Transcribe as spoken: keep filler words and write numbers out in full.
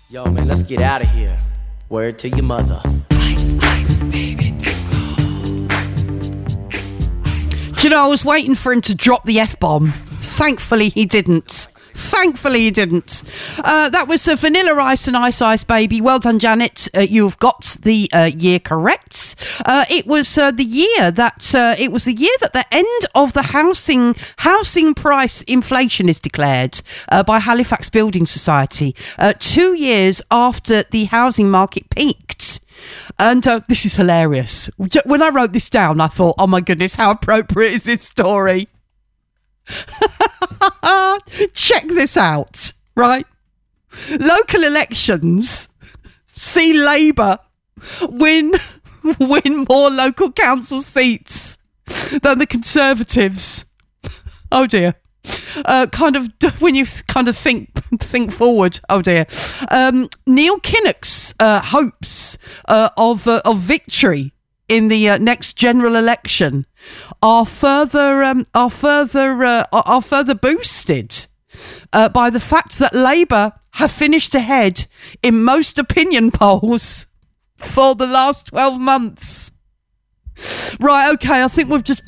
Yo, man, let's get out of here. Word to your mother. Ice, ice, baby, too cold. Do you know, I was waiting for him to drop the F-bomb. Thankfully, he didn't. Thankfully, he didn't. Uh, that was uh, Vanilla Ice and Ice Ice Baby. Well done, Janet. Uh, you've got the uh, year correct. Uh, it was uh, the year that uh, it was the year that the end of the housing housing price inflation is declared uh, by Halifax Building Society. Uh, two years after the housing market peaked. And uh, this is hilarious. When I wrote this down, I thought, oh my goodness, how appropriate is this story? Check this out, right? Local elections see Labour win win more local council seats than the Conservatives. Oh dear. Uh, kind of when you kind of think think forward. Oh dear. Um, Neil Kinnock's uh, hopes uh, of uh, of victory in the uh, next general election are further um, are further uh, are further boosted uh, by the fact that Labour have finished ahead in most opinion polls for the last twelve months. Right, okay, I think we've just